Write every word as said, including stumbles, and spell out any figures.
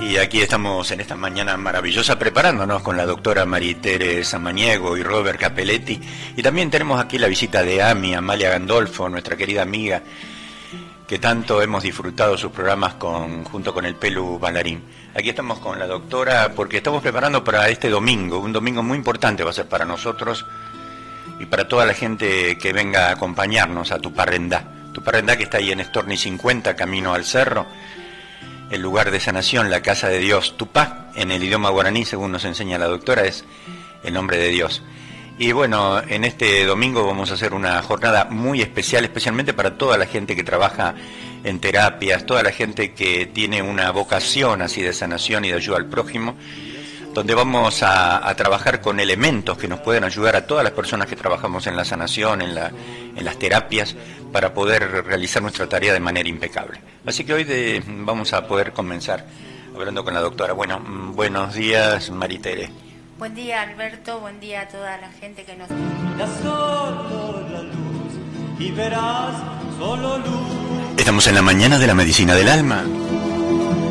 Y aquí estamos en esta mañana maravillosa preparándonos con la doctora Maritere Samaniego y Robert Capelletti. Y también tenemos aquí la visita de Ami, Amalia Gandolfo, nuestra querida amiga, que tanto hemos disfrutado sus programas con, junto con el Pelu Bailarín. Aquí estamos con la doctora porque estamos preparando para este domingo, un domingo muy importante va a ser para nosotros y para toda la gente que venga a acompañarnos a Tuparrendá. Tuparrendá, que está ahí en Storni cincuenta, camino al cerro, el lugar de sanación, la casa de Dios. Tupá, en el idioma guaraní, según nos enseña la doctora, es el nombre de Dios. Y bueno, en este domingo vamos a hacer una jornada muy especial, especialmente para toda la gente que trabaja en terapias, toda la gente que tiene una vocación así de sanación y de ayuda al prójimo, donde vamos a, a trabajar con elementos que nos pueden ayudar a todas las personas que trabajamos en la sanación, en, la, en las terapias, para poder realizar nuestra tarea de manera impecable. Así que hoy de, vamos a poder comenzar hablando con la doctora. Bueno, buenos días, Maritere. Buen día, Alberto, buen día a toda la gente que nos... Da solo la luz y verás solo luz. Estamos en la mañana de la medicina del alma.